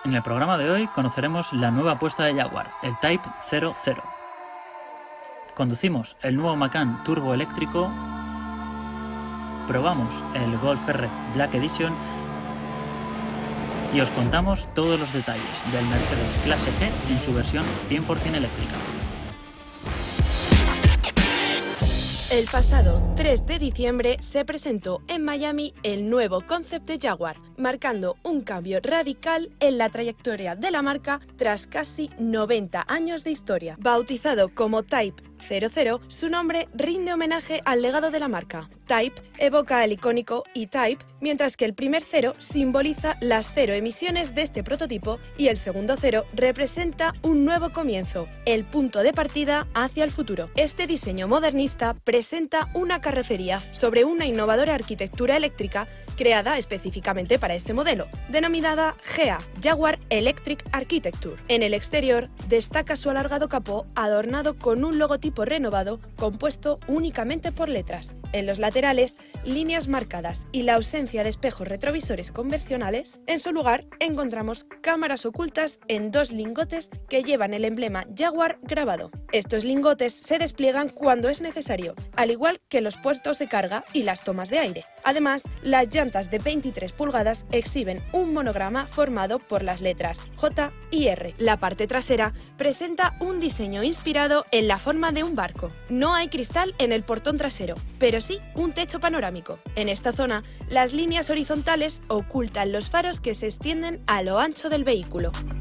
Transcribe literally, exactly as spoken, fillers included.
En el programa de hoy conoceremos la nueva apuesta de Jaguar, el Type cero cero. Conducimos el nuevo Macan turbo eléctrico, probamos el Golf R Black Edition y os contamos todos los detalles del Mercedes Clase G en su versión cien por cien eléctrica. El pasado tres de diciembre se presentó en Miami el nuevo concept de Jaguar, marcando un cambio radical en la trayectoria de la marca tras casi noventa años de historia. Bautizado como Type cero cero, su nombre rinde homenaje al legado de la marca. Type evoca el icónico E-Type, mientras que el primer cero simboliza las cero emisiones de este prototipo y el segundo cero representa un nuevo comienzo, el punto de partida hacia el futuro. Este diseño modernista presenta una carrocería sobre una innovadora arquitectura eléctrica creada específicamente para este modelo, denominada G E A, Jaguar Electric Architecture. En el exterior destaca su alargado capó adornado con un logotipo renovado compuesto únicamente por letras. En los laterales, líneas marcadas y la ausencia de espejos retrovisores convencionales. En su lugar, encontramos cámaras ocultas en dos lingotes que llevan el emblema Jaguar grabado. Estos lingotes se despliegan cuando es necesario, al igual que los puertos de carga y las tomas de aire. Además, las llantas de veintitrés pulgadas exhiben un monograma formado por las letras J y R. La parte trasera presenta un diseño inspirado en la forma de un barco. No hay cristal en el portón trasero, pero sí un techo panorámico. En esta zona, las líneas horizontales ocultan los faros que se extienden a lo ancho del vehículo.